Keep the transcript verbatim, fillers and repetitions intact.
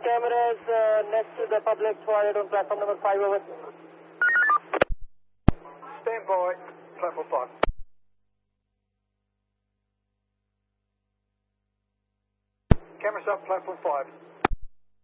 cameras uh, next to the public toilet on platform number five, over. Stand by, platform five. Cameras up, platform five.